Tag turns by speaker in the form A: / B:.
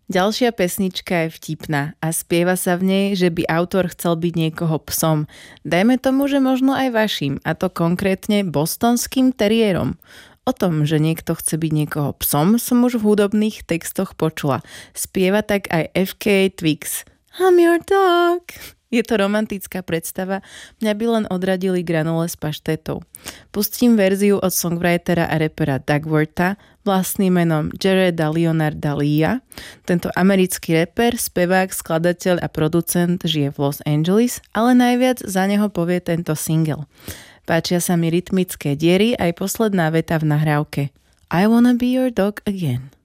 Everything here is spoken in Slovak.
A: Ďalšia pesnička je vtipná a spieva sa v nej, že by autor chcel byť niekoho psom. Dajme tomu, že možno aj vaším, a to konkrétne bostonským teriérom. O tom, že niekto chce byť niekoho psom, som už v hudobných textoch počula. Spieva tak aj FKA Twigs. I'm your dog. Je to romantická predstava, mňa by len odradili granule s paštétou. Pustím verziu od songwritera a rapera Dugwortha vlastným menom Jareda Leonarda Leea. Tento americký rapper, spevák, skladateľ a producent žije v Los Angeles, ale najviac za neho povie tento single. Páčia sa mi rytmické diery aj posledná veta v nahrávke I wanna be your dog again.